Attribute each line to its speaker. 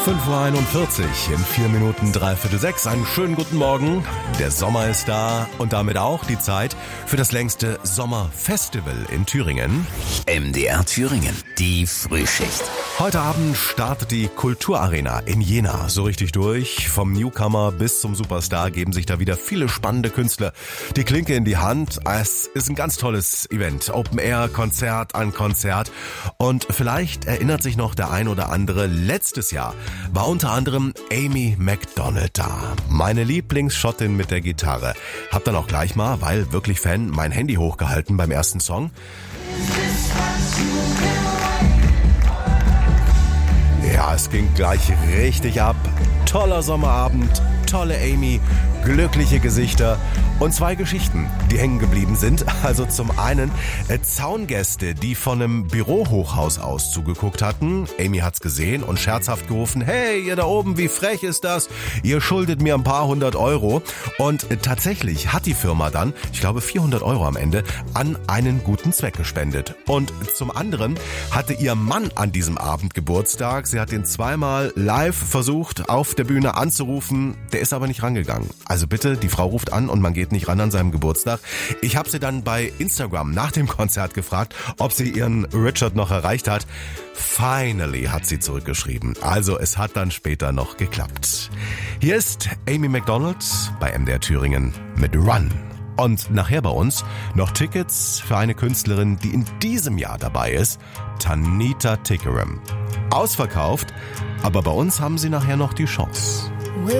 Speaker 1: 5:41 Uhr, in 4 Minuten 5:45. Einen schönen guten Morgen. Der Sommer ist da und damit auch die Zeit für das längste Sommerfestival in Thüringen.
Speaker 2: MDR Thüringen, die Frühschicht.
Speaker 1: Heute Abend startet die Kulturarena in Jena so richtig durch. Vom Newcomer bis zum Superstar geben sich da wieder viele spannende Künstler die Klinke in die Hand. Es ist ein ganz tolles Event. Open Air, Konzert an Konzert. Und vielleicht erinnert sich noch der ein oder andere, letztes Jahr war unter anderem Amy Macdonald da. Meine Lieblingsschottin mit der Gitarre. Hab dann auch gleich mal, weil wirklich Fan, mein Handy hochgehalten beim ersten Song. Ja, es ging gleich richtig ab. Toller Sommerabend, tolle Amy, glückliche Gesichter und 2 Geschichten, die hängen geblieben sind. Also zum einen Zaungäste, die von einem Bürohochhaus aus zugeguckt hatten. Amy hat's gesehen und scherzhaft gerufen: Hey, ihr da oben, wie frech ist das? Ihr schuldet mir ein paar 100 Euro. Und tatsächlich hat die Firma dann, ich glaube 400 Euro am Ende, an einen guten Zweck gespendet. Und zum anderen hatte ihr Mann an diesem Abend Geburtstag. Sie hat ihn zweimal live versucht, auf der Bühne anzurufen. Der ist aber nicht rangegangen. Also bitte, die Frau ruft an und man geht nicht ran an seinem Geburtstag. Ich habe sie dann bei Instagram nach dem Konzert gefragt, ob sie ihren Richard noch erreicht hat. Finally hat sie zurückgeschrieben. Also es hat dann später noch geklappt. Hier ist Amy Macdonald bei MDR Thüringen mit Run. Und nachher bei uns noch Tickets für eine Künstlerin, die in diesem Jahr dabei ist, Tanita Tikaram. Ausverkauft, aber bei uns haben sie nachher noch die Chance.